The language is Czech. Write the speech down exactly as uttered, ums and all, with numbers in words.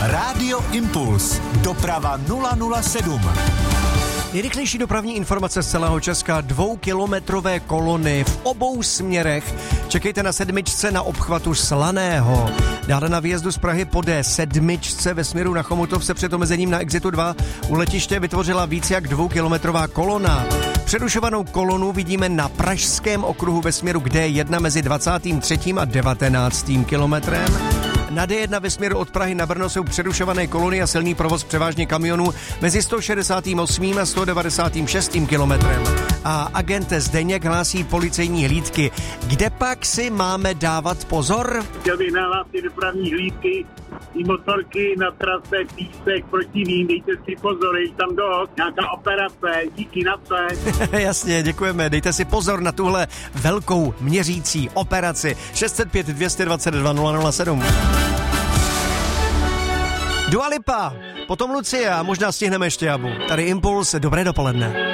Rádio Impuls. Doprava nula nula sedm. Nejrychlejší dopravní informace z celého Česka. Dvoukilometrové kolony v obou směrech. Čekejte na sedmičce na obchvatu Slaného. Dále na výjezdu z Prahy po D sedmičce ve směru na Chomutov se před omezením na exitu dva u letiště vytvořila víc jak dvoukilometrová kolona. Přerušovanou kolonu vidíme na Pražském okruhu ve směru k D jedna mezi dvacátým třetím a devatenáctým kilometrem. Na D jedna ve směru od Prahy na Brno jsou přerušované kolony a silný provoz převážně kamionů mezi sto šedesátým osmým a sto devadesátým šestým kilometrem. A agent Zdeněk hlásí policejní hlídky. Kde pak si máme dávat pozor? Chtěl bych nahlásit dopravní hlídky i motorky na trase, písek, protivím, dejte si pozor, je tam dost, nějaká operace, díky na se. Jasně, děkujeme, dejte si pozor na tuhle velkou měřící operaci. šest set pět dvě dvacet dva nula nula sedm. Dua Lipa, potom Lucie a možná stihneme ještě Abu. Tady Impuls, dobré dopoledne.